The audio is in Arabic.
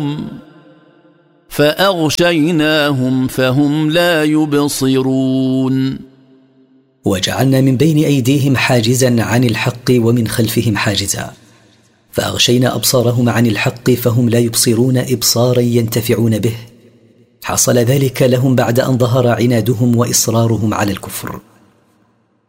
فأغشيناهم فهم لا يبصرون. وجعلنا من بين أيديهم حاجزا عن الحق ومن خلفهم حاجزا، فأغشينا أبصارهم عن الحق فهم لا يبصرون إبصارا ينتفعون به. حصل ذلك لهم بعد أن ظهر عنادهم وإصرارهم على الكفر.